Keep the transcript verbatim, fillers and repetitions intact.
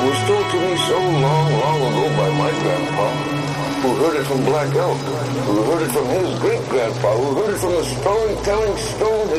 was told to me so long, long ago by my grandpa, who heard it from Black Elk, who heard it from his great-grandpa, who heard it from the storytelling stone